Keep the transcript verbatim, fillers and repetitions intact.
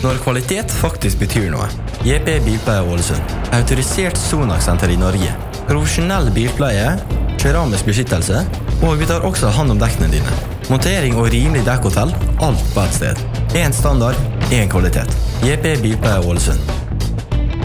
Når kvalitet faktisk betyr noe. J P Bilpleie Ålesund. Autorisert Sonax-senter i Norge. Profesjonell bilpleie, keramisk beskyttelse, og vi tar også hand om dekkene dine. Montering og rimelig dekkhotell, alt på et sted. En standard, en kvalitet. J P Bilpleie Ålesund.